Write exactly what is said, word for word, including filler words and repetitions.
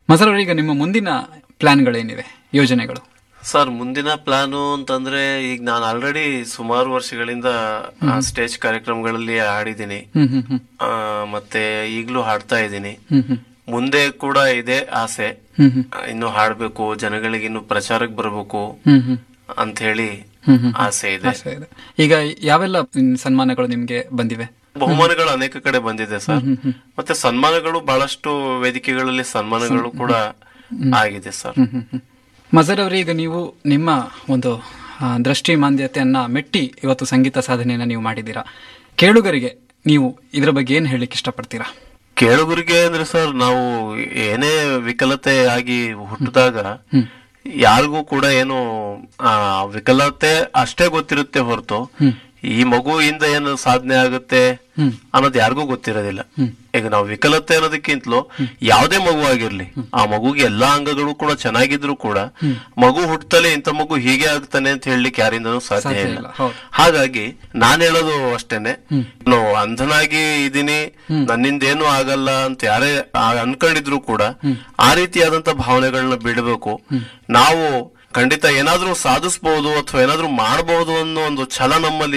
ಮಸರ್ ಅವರೀಗ ನಿಮ್ಮ ಮುಂದಿನ ಪ್ಲಾನ್ಗಳೇನಿವೆ, ಯೋಜನೆಗಳು? ಸರ್, ಮುಂದಿನ ಪ್ಲಾನು ಅಂತಂದ್ರೆ ಈಗ ನಾನು ಆಲ್ರೆಡಿ ಸುಮಾರು ವರ್ಷಗಳಿಂದ ಸ್ಟೇಜ್ ಕಾರ್ಯಕ್ರಮಗಳಲ್ಲಿ ಹಾಡಿದ್ದೀನಿ, ಮತ್ತೆ ಈಗಲೂ ಹಾಡ್ತಾ ಇದ್ದೀನಿ. ಮುಂದೆ ಕೂಡ ಇದೆ ಆಸೆ, ಇನ್ನು ಹಾಡ್ಬೇಕು, ಜನಗಳಿಗೆ ಇನ್ನು ಪ್ರಚಾರಕ್ಕೆ ಬರಬೇಕು ಅಂತ ಹೇಳಿ ಆಸೆ ಇದೆ. ಈಗ ಯಾವೆಲ್ಲ ಸನ್ಮಾನಗಳು ನಿಮ್ಗೆ ಬಂದಿವೆ? ಬಹುಮಾನಗಳು ಅನೇಕ ಕಡೆ ಬಂದಿದೆ ಸರ್, ಮತ್ತೆ ಸನ್ಮಾನಗಳು ಬಹಳಷ್ಟು ವೇದಿಕೆಗಳಲ್ಲಿ ಸನ್ಮಾನಗಳು ಕೂಡ ಆಗಿದೆ ಸರ್. ಮಜರ್ ಅವರೇ, ಈಗ ನೀವು ನಿಮ್ಮ ಒಂದು ದೃಷ್ಟಿ ಮಾಂದ್ಯತೆಯನ್ನ ಮೆಟ್ಟಿ ಇವತ್ತು ಸಂಗೀತ ಸಾಧನೆಯನ್ನ ನೀವು ಮಾಡಿದ್ದೀರಾ. ಕೇಳುಗರಿಗೆ ನೀವು ಇದರ ಬಗ್ಗೆ ಏನ್ ಹೇಳಲಿಕ್ಕೆ ಇಷ್ಟಪಡ್ತೀರಾ? ಕೇಳುಗರಿಗೆ ಅಂದ್ರೆ ಸರ್, ನಾವು ಏನೇ ವಿಕಲತೆ ಆಗಿ ಹುಟ್ಟಿದಾಗ ಯಾರಿಗೂ ಕೂಡ ಏನು ಆ ವಿಕಲತೆ ಅಷ್ಟೇ ಗೊತ್ತಿರುತ್ತೆ ಹೊರತು ಈ ಮಗುವಿಂದ ಏನು ಸಾಧನೆ ಆಗುತ್ತೆ ಅನ್ನೋದು ಯಾರಿಗೂ ಗೊತ್ತಿರೋದಿಲ್ಲ. ಈಗ ನಾವು ವಿಕಲತೆ ಅನ್ನೋದಕ್ಕಿಂತಲೂ ಯಾವುದೇ ಮಗು ಆಗಿರ್ಲಿ, ಆ ಮಗುಗೆ ಎಲ್ಲಾ ಅಂಗಗಳು ಕೂಡ ಚೆನ್ನಾಗಿದ್ರು ಕೂಡ ಮಗು ಹುಟ್ಟತಲೇ ಇಂಥ ಮಗು ಹೀಗೆ ಆಗ್ತಾನೆ ಅಂತ ಹೇಳಲಿಕ್ಕೆ ಯಾರಿಂದನೂ ಸಾಧ್ಯ ಇಲ್ಲ. ಹಾಗಾಗಿ ನಾನ್ ಹೇಳೋದು ಅಷ್ಟೇನೆ, ನಾವು ಅಂಧನಾಗಿ ಇದೀನಿ, ನನ್ನಿಂದ ಏನು ಆಗಲ್ಲ ಅಂತ ಯಾರೇ ಅನ್ಕೊಂಡಿದ್ರು ಕೂಡ ಆ ರೀತಿಯಾದಂತ ಭಾವನೆಗಳನ್ನ ಬಿಡಬೇಕು. ನಾವು ಖಂಡಿತ ಏನಾದ್ರೂ ಸಾಧಿಸಬಹುದು ಅಥವಾ ಏನಾದ್ರೂ ಮಾಡಬಹುದು ಅನ್ನೋ ಒಂದು ಛಲ ನಮ್ಮಲ್ಲಿ